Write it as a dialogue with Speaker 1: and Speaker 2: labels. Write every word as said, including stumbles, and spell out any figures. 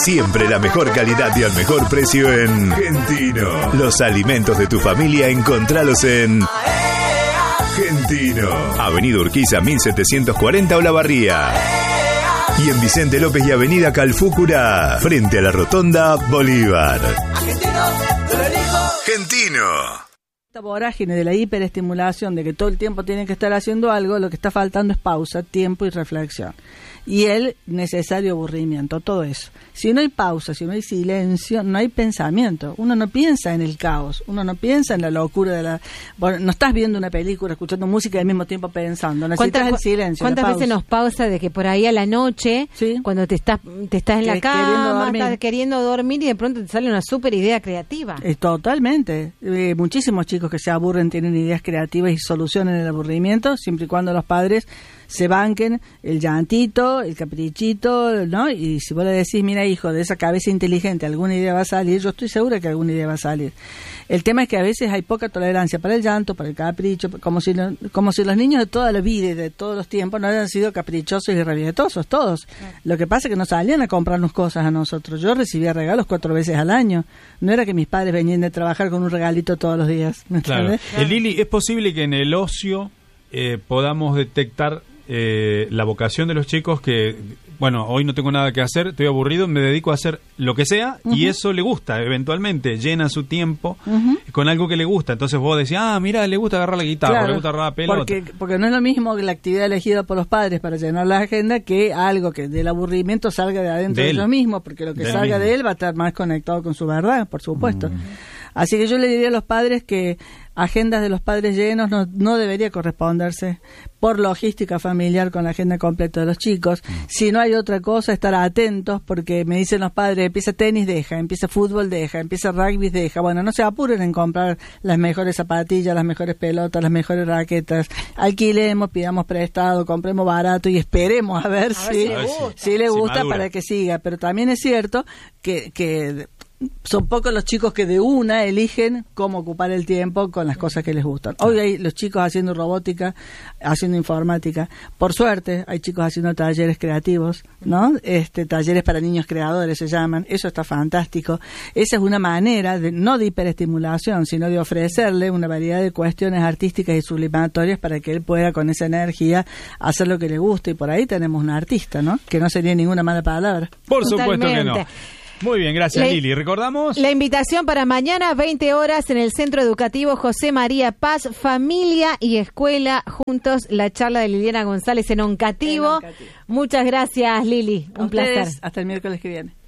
Speaker 1: Siempre la mejor calidad y al mejor precio en Gentino. Los alimentos de tu familia, encontralos en Gentino. Avenida Urquiza mil setecientos cuarenta Olavarría. Y en Vicente López y Avenida Calfúcura, frente a la Rotonda Bolívar. Gentino.
Speaker 2: Esta vorágine de la hiperestimulación, de que todo el tiempo tienen que estar haciendo algo, lo que está faltando es pausa, tiempo y reflexión. Y el necesario aburrimiento, todo eso. Si no hay pausa, si no hay silencio, no hay pensamiento. Uno no piensa en el caos, uno no piensa en la locura de la... Bueno, no estás viendo una película, escuchando música y al mismo tiempo pensando. Necesitas el silencio.
Speaker 3: ¿Cuántas veces nos pausa de que por ahí a la noche, ¿sí? Cuando te estás te estás en que, la cama, queriendo estás queriendo dormir y de pronto te sale una súper idea creativa?
Speaker 2: Eh, totalmente. Eh, muchísimos chicos que se aburren tienen ideas creativas y solucionan el aburrimiento, siempre y cuando los padres se banquen el llantito, el caprichito, ¿no? Y si vos le decís, mira hijo, de esa cabeza inteligente alguna idea va a salir, yo estoy segura que alguna idea va a salir. El tema es que a veces hay poca tolerancia para el llanto, para el capricho, como si, no, como si los niños de toda la vida y de todos los tiempos no hayan sido caprichosos y rabietosos, todos. Claro. Lo que pasa es que no salían a comprarnos cosas a nosotros. Yo recibía regalos cuatro veces al año. No era que mis padres venían de trabajar con un regalito todos los días. ¿Me
Speaker 4: claro.
Speaker 2: entiendes?
Speaker 4: Claro. Eh, Lili, ¿es posible que en el ocio eh, podamos detectar Eh, la vocación de los chicos que, bueno, hoy no tengo nada que hacer, estoy aburrido, me dedico a hacer lo que sea, uh-huh. y eso le gusta, eventualmente llena su tiempo uh-huh. con algo que le gusta? Entonces vos decís, ah, mira, le gusta agarrar la guitarra, claro, le gusta agarrar la pelota.
Speaker 2: Porque, porque no es lo mismo que la actividad elegida por los padres para llenar la agenda que algo que del aburrimiento salga de adentro de, de ellos mismos, porque lo que de salga de él va a estar más conectado con su verdad, por supuesto. Uh-huh. Así que yo le diría a los padres que agendas de los padres llenos no, no debería corresponderse por logística familiar con la agenda completa de los chicos. Mm. Si no hay otra cosa, estar atentos, porque me dicen los padres, empieza tenis, deja, empieza fútbol, deja, empieza rugby, deja. Bueno, no se apuren en comprar las mejores zapatillas, las mejores pelotas, las mejores raquetas. Alquilemos, pidamos prestado, compremos barato y esperemos a ver, a si, ver si le gusta, si le gusta si para que siga. Pero también es cierto que... que son pocos los chicos que de una eligen cómo ocupar el tiempo con las cosas que les gustan. Hoy hay los chicos haciendo robótica, haciendo informática. Por suerte, hay chicos haciendo talleres creativos, ¿no? Este, talleres para niños creadores se llaman. Eso está fantástico. Esa es una manera, de no de hiperestimulación, sino de ofrecerle una variedad de cuestiones artísticas y sublimatorias para que él pueda con esa energía hacer lo que le gusta. Y por ahí tenemos un artista, ¿no? Que no sería ninguna mala palabra.
Speaker 4: Por supuesto que no. Muy bien, gracias la, Lili. ¿Recordamos?
Speaker 3: La invitación para mañana, veinte horas, en el Centro Educativo José María Paz, familia y escuela, juntos, la charla de Liliana González en Oncativo. En Oncativo. Muchas gracias, Lili. Un placer.
Speaker 2: Hasta el miércoles que viene.